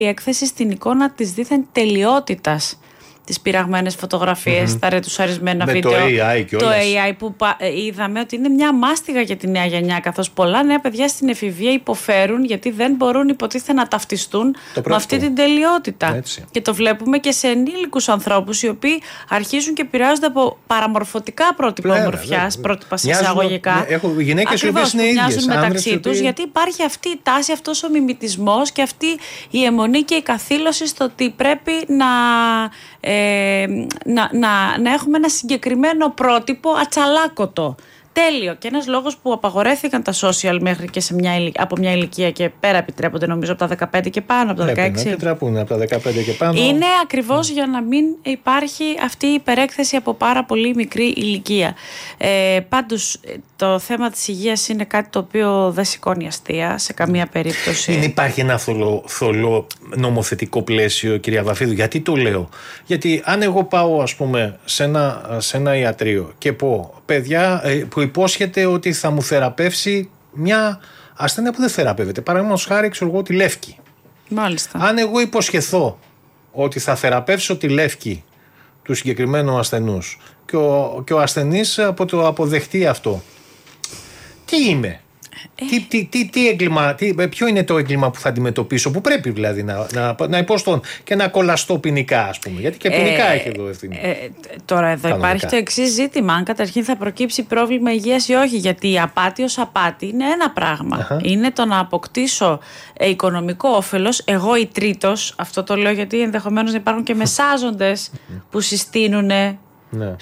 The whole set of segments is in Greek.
η έκθεση στην εικόνα της δίθεν τελειότητας. Τις πειραγμένες φωτογραφίες, τα ρετουσαρισμένα βίντεο. Το AI και το όλες. AI που είδαμε ότι είναι μια μάστιγα για τη νέα γενιά, καθώς πολλά νέα παιδιά στην εφηβεία υποφέρουν γιατί δεν μπορούν υποτίθεται να ταυτιστούν με αυτή την τελειότητα. Έτσι. Και το βλέπουμε και σε ενήλικους ανθρώπους οι οποίοι αρχίζουν και επηρεάζονται από παραμορφωτικά πρότυπα ομορφιάς, πρότυπα εισαγωγικά. Έχω γυναίκες οι οποίες είναι ίδιες. Μοιάζουν μεταξύ τους, γιατί υπάρχει αυτή η τάση, αυτός ο μιμητισμός και αυτή η αιμονή και η καθήλωση στο ότι πρέπει να έχουμε ένα συγκεκριμένο πρότυπο ατσαλάκωτο. Τέλειο. Και ένας λόγος που απαγορεύτηκαν τα social μέχρι και από μια ηλικία και πέρα επιτρέπονται, νομίζω, από τα 15 και πάνω, από τα 16. Να επιτρέπουν από τα 15 και πάνω. Είναι ακριβώς για να μην υπάρχει αυτή η υπερέκθεση από πάρα πολύ μικρή ηλικία. Πάντως, το θέμα της υγείας είναι κάτι το οποίο δεν σηκώνει αστεία σε καμία περίπτωση. Δεν υπάρχει ένα θολό νομοθετικό πλαίσιο, κυρία Βαφίδου. Γιατί το λέω? Γιατί αν εγώ πάω, ας πούμε, σε ένα ιατρείο και πω, παιδιά, που υπόσχεται ότι θα μου θεραπεύσει μια ασθένεια που δεν θεραπεύεται. Παραδείγματος χάρη, ξέρω εγώ, τη λεύκη. Μάλιστα. Αν εγώ υποσχεθώ ότι θα θεραπεύσω τη λεύκη του συγκεκριμένου ασθενούς και ο ασθενής αποδεχτεί αυτό, τι είμαι? Τι έγκλημα, ποιο είναι το έγκλημα που θα αντιμετωπίσω, που πρέπει δηλαδή να υποστώ και να κολλαστώ ποινικά, ας πούμε? Γιατί και ποινικά έχει εδώ ευθύνη. Τώρα εδώ υπάρχει το εξής ζήτημα: αν καταρχήν θα προκύψει πρόβλημα υγείας ή όχι. Γιατί η απάτη ως απάτη είναι ένα πράγμα. Είναι το να αποκτήσω οικονομικό όφελος, εγώ ή τρίτος. Αυτό το λέω γιατί ενδεχομένως να υπάρχουν και μεσάζοντες που συστήνουν. Ναι.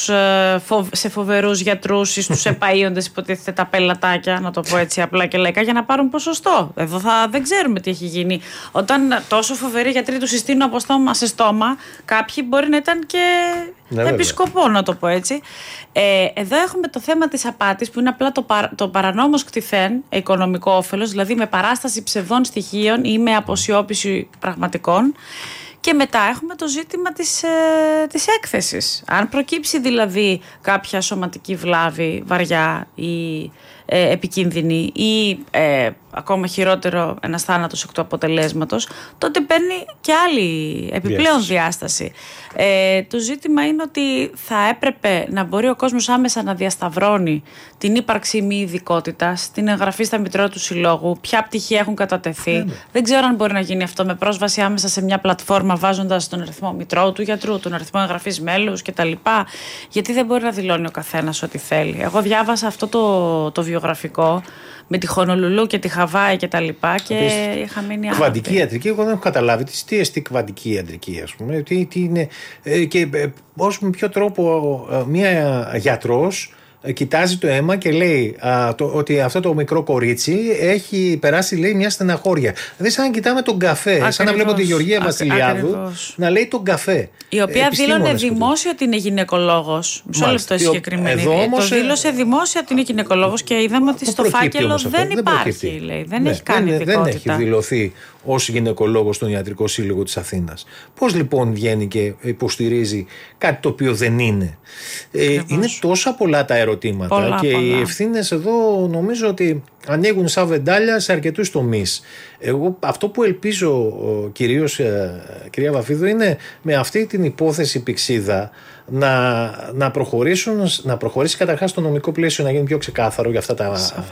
Σε φοβερούς γιατρούς ή στους επαΐοντες, υποτίθεται, τα πελατάκια, να το πω έτσι απλά και λαϊκά, για να πάρουν ποσοστό. Εδώ δεν ξέρουμε τι έχει γίνει. Όταν τόσο φοβεροί γιατροί του συστήνουν από στόμα σε στόμα, κάποιοι μπορεί να ήταν και επισκοπό, να το πω έτσι. Εδώ έχουμε το θέμα της απάτης, που είναι απλά το παρανόμως κτηθέν οικονομικό όφελος, δηλαδή με παράσταση ψευδών στοιχείων ή με αποσιώπηση πραγματικών. Και μετά έχουμε το ζήτημα της έκθεσης. Αν προκύψει δηλαδή κάποια σωματική βλάβη βαριά ή επικίνδυνη ή ακόμα χειρότερο ένας θάνατος εκ του αποτελέσματος, τότε παίρνει και άλλη επιπλέον διάσταση. Το ζήτημα είναι ότι θα έπρεπε να μπορεί ο κόσμος άμεσα να διασταυρώνει την ύπαρξη μη ειδικότητας, την εγγραφή στα μητρώα του συλλόγου, ποια πτυχία έχουν κατατεθεί. Δεν ξέρω αν μπορεί να γίνει αυτό με πρόσβαση άμεσα σε μια πλατφόρμα, βάζοντας τον αριθμό μητρώου του γιατρού, τον αριθμό εγγραφής μέλους κτλ. Γιατί δεν μπορεί να δηλώνει ο καθένας ό,τι θέλει. Εγώ διάβασα αυτό το βιογραφικό με τη Χονολουλού και τη Χαβάη και τα λοιπά και είχα μείνει άδικη. Κβαντική ιατρική, εγώ δεν έχω καταλάβει τι εστί κβαντική ιατρική, ας πούμε, τι είναι, και πώς, με ποιο τρόπο μία γιατρός κοιτάζει το αίμα και λέει ότι αυτό το μικρό κορίτσι έχει περάσει, λέει, μια στεναχώρια. Δηλαδή, σαν να κοιτάμε τον καφέ. Ακριβώς, σαν να βλέπω τη Γεωργία Βασιλιάδου να λέει τον καφέ. Η οποία δήλωνε δημόσια ότι είναι γυναικολόγος. Μισό λεπτό συγκεκριμένη. Το δήλωσε δημόσια ότι είναι γυναικολόγος και είδαμε ότι στο φάκελο δεν υπάρχει. Λέει. Δεν έχει κάνει ειδικότητα. Δεν έχει δηλωθεί ως γυναικολόγος στον Ιατρικό Σύλλογο της Αθήνας. Πώς λοιπόν βγαίνει και υποστηρίζει κάτι το οποίο δεν είναι? Είναι τόσα πολλά τα ερωτήματα και οι ευθύνες εδώ νομίζω ότι ανοίγουν σαν βεντάλια σε αρκετούς τομείς. Εγώ αυτό που ελπίζω κυρίως, κυρία Βαφίδου, είναι με αυτή την υπόθεση Πηξίδα να προχωρήσει καταρχάς το νομικό πλαίσιο, να γίνει πιο ξεκάθαρο για αυτά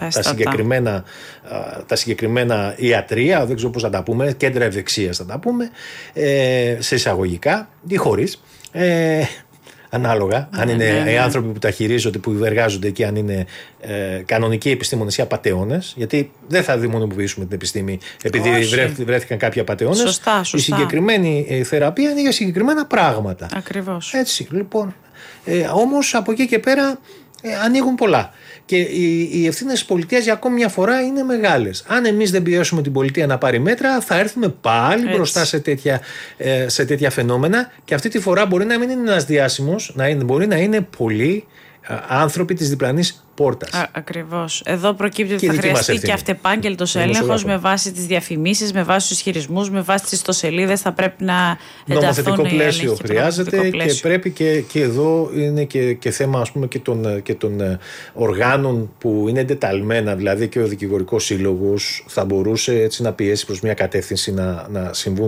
τα συγκεκριμένα ιατρία, δεν ξέρω πώς θα τα πούμε, κέντρα ευδεξίας θα τα πούμε, σε εισαγωγικά ή χωρίς. Ανάλογα, αν είναι οι άνθρωποι που τα χειρίζονται, που εργάζονται εκεί, αν είναι κανονικοί επιστήμονες ή απατεώνες, γιατί δεν θα δημονοποιήσουμε την επιστήμη επειδή βρέθηκαν κάποιοι απατεώνες. Σωστά. Η συγκεκριμένη θεραπεία είναι για συγκεκριμένα πράγματα. Ακριβώς. Έτσι, λοιπόν. Όμως από εκεί και πέρα ανοίγουν πολλά. Και οι ευθύνες της πολιτείας για ακόμη μια φορά είναι μεγάλες. Αν εμείς δεν πιέσουμε την πολιτεία να πάρει μέτρα, θα έρθουμε πάλι μπροστά σε τέτοια φαινόμενα, και αυτή τη φορά μπορεί να μην είναι ένας διάσημος, μπορεί να είναι πολλοί άνθρωποι της διπλανής πόρτας. Ακριβώς. Εδώ προκύπτει ότι θα χρειαστεί και αυτεπάγγελτος έλεγχος με βάση τις διαφημίσεις, με βάση τους ισχυρισμούς, με βάση τις ιστοσελίδες. Θα πρέπει να ενταχθούν. Νομοθετικό πλαίσιο χρειάζεται και πρέπει και εδώ είναι και θέμα, ας πούμε, και των οργάνων που είναι εντεταλμένα, δηλαδή και ο δικηγορικός σύλλογος θα μπορούσε έτσι να πιέσει προς μια κατεύθυνση να συμβούν